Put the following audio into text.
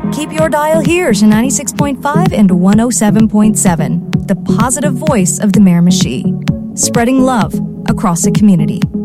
Keep your dial here to 96.5 and 107.7, the positive voice of the Miramichi, spreading love across the community.